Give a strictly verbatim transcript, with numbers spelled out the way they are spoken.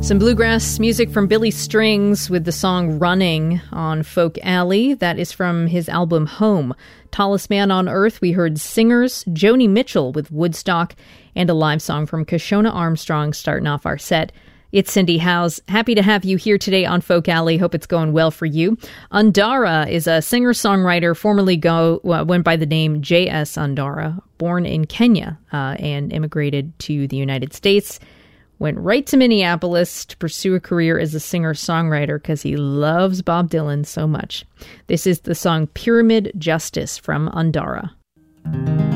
Some bluegrass music from Billy Strings with the song Running on Folk Alley. That is from his album Home. Tallest Man on Earth, we heard Singers, Joni Mitchell with Woodstock, and a live song from Kashona Armstrong starting off our set. It's Cindy Howes. Happy to have you here today on Folk Alley. Hope it's going well for you. Undara is a singer-songwriter, formerly go uh, went by the name J S. Undara, born in Kenya uh, and immigrated to the United States. Went right to Minneapolis to pursue a career as a singer-songwriter because he loves Bob Dylan so much. This is the song Pyramid Justice from Undara.